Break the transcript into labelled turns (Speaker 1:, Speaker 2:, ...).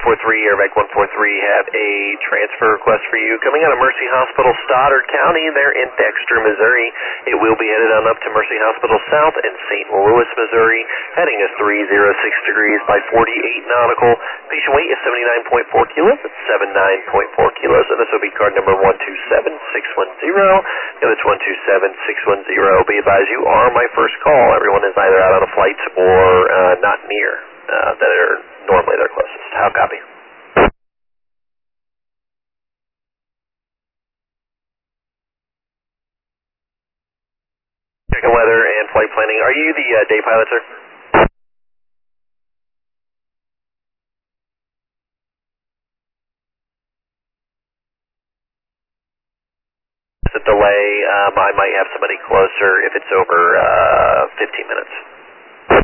Speaker 1: Airback 143, have a transfer request for you. Coming out of Mercy Hospital, Stoddard County. They're in Dexter, Missouri. It will be headed on up to Mercy Hospital South in St. Louis, Missouri. Heading is 306 degrees by 48 nautical. Patient weight is 79.4 kilos. It's 79.4 kilos. And this will be card number 127610. Again, it's 127610. Be advised, you are my first call. Everyone is either out on a flight or not near that are normally their closest. How copy? Checking weather and flight planning. Are you the day pilot, sir? It's a delay. I might have somebody closer if it's over 15 minutes.